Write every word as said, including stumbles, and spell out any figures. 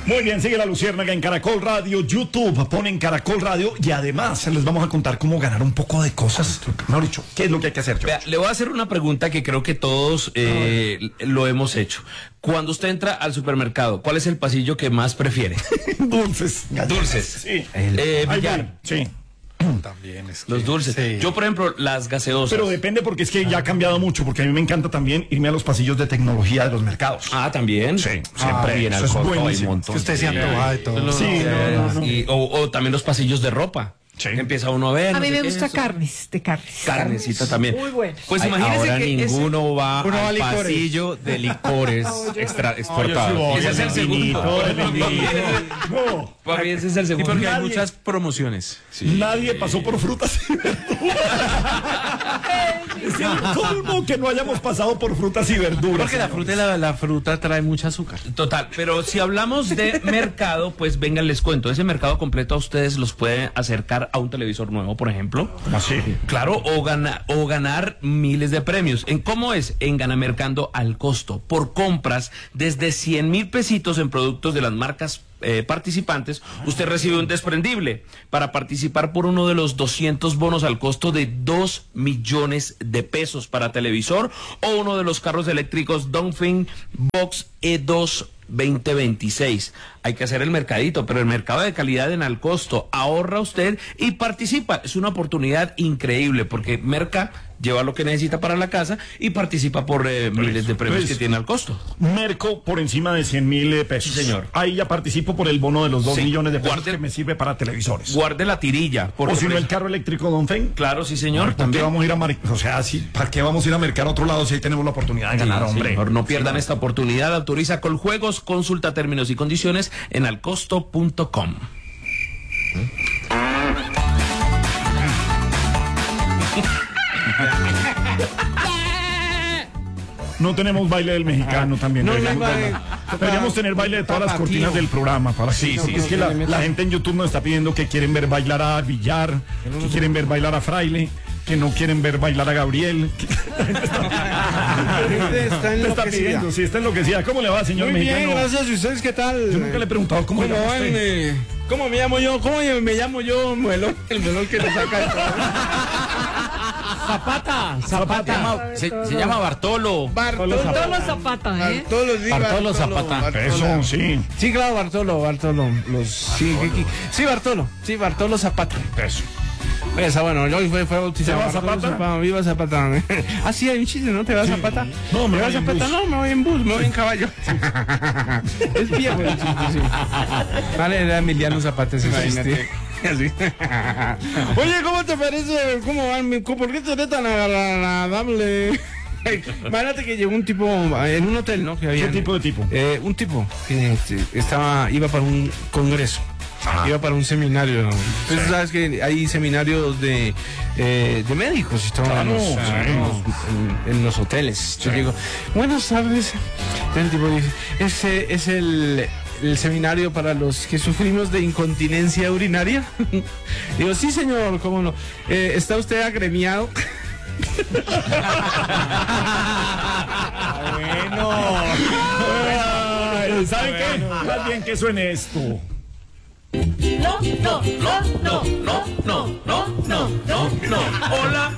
Muy bien, sigue la Luciérnaga en Caracol Radio, YouTube, ponen Caracol Radio y además les vamos a contar cómo ganar un poco de cosas. Mejor dicho, ¿qué es lo que hay que hacer, Vea, le voy a hacer una pregunta que creo que todos eh, lo hemos hecho. Cuando usted entra al supermercado, ¿cuál es el pasillo que más prefiere? Dulces. Dulces. Sí. Eh, Ahí billar. voy. Sí. También es que, Los dulces. sí. Yo, por ejemplo, las gaseosas. Pero depende porque es que ya ha cambiado mucho, porque a mí me encanta también irme a los pasillos de tecnología de los mercados. Ah, también. Sí, siempre ah, viene eso al es costo, hay un buenísimo. montón. Que usted se antoja de todo. Sí, no, no, no. Y- o, o también los pasillos de ropa. Sí. Empieza uno a ver. A no mí sé me qué, gusta eso. carnes, de carnes. Carnecita también. Muy bueno. Pues Ay, imagínese ahora que ese- ninguno va Uno va a al licores. pasillo de licores extra exportados. voy. ese es el segundo. No, Para mí ese es el Sí, segundo. porque hay Nadie- muchas promociones. Sí. nadie pasó por frutas y verduras. Es el colmo que no hayamos pasado por frutas y verduras. Porque la fruta, y la, la fruta trae mucho azúcar. Total, pero si hablamos de mercado, pues venga, les cuento. Ese mercado completo a ustedes los puede acercar a un televisor nuevo, por ejemplo. Así. Claro, o, gana, o ganar miles de premios. ¿En cómo es? En Ganamercando al costo. Por compras desde cien mil pesitos en productos de las marcas eh, participantes, usted recibe un desprendible para participar por uno de los doscientos bonos al costo de dos millones de pesos para televisor o uno de los carros eléctricos Dongfeng Box E dos veinte veintiséis. Hay que hacer el mercadito, pero el mercado de calidad en al costo. Ahorra usted y participa. Es una oportunidad increíble porque Merca lleva lo que necesita para la casa y participa por eh, miles de premios pues, que tiene al costo. Merco por encima de cien mil pesos. Sí, señor. Ahí ya participo por el bono de los dos Sí. millones de pesos Guarde- que me sirve para televisores. Guarde la tirilla. O porque si no, por el eso- carro eléctrico Dongfeng. Claro, sí, señor. ¿Por qué También. vamos a ir a mar... O sea, sí, ¿para qué vamos a ir a mercar a otro lado si ahí tenemos la oportunidad de ganar, Sí, hombre? señor, no pierdan esta oportunidad. Autoriza Coljuegos. Consulta términos y condiciones en alcosto punto com. No tenemos baile del mexicano también. No, no hay deberíamos, baile. deberíamos tener baile de todas las Tapatío. cortinas del programa. Para que, Sí, sí, es sí, que la, sí. la gente en YouTube nos está pidiendo que quieren ver bailar a Villar, que quieren ver bailar a Fraile, que no quieren ver bailar a Gabriel. que- Está Le está pidiendo, sí, está enloquecida. ¿Cómo le va, señor Muy mexicano? bien, gracias. ¿Y ustedes qué tal? Yo nunca le he preguntado cómo, ¿Cómo le llama van? usted. eh? ¿Cómo me llamo yo? ¿Cómo me llamo yo? Melón, el melón que nos saca el Zapata, Zapata. Se, se llama Bartolo. Bartolo. Bartolo Zapata, ¿eh? Bartolo, sí, Bartolo Zapata. Eso, sí. Sí, claro, Bartolo, Bartolo. Los, sí, sí, sí, Bartolo. Sí, Bartolo Zapata. Eso. Esa, bueno, yo fue, fue bautizado. ¿Te va Bartolo Zapata? Zapata, Viva Zapata. Ah, sí, hay un chiste, ¿no? ¿Te vas Zapata? No, me ¿Te voy vas en Zapata? bus. No, me voy en bus, me voy en caballo. Es viejo el chiste, sí. Vale, era Emiliano Zapata ese chiste. Así. Oye, ¿cómo te parece? ¿Cómo van? mi- ¿Por qué te eres tan agradable? Imagínate que llegó un tipo en un hotel, ¿no? Que había, ¿Qué tipo de tipo? Eh, un tipo que este, estaba, iba para un congreso. Iba para un seminario. Entonces, sabes que hay seminarios de, eh, de médicos y todo Claro, en, los, sí. en, los, en- en los hoteles. Yo digo, buenas tardes. Entonces el tipo dice, ese es el, el seminario para los que sufrimos de incontinencia urinaria. Digo, sí, señor, cómo no. Eh, ¿Está usted agremiado? Bueno. Ay, ¿saben qué? Más bien que suene esto. No, no, no, no, no, no, no, no, no, no. Hola.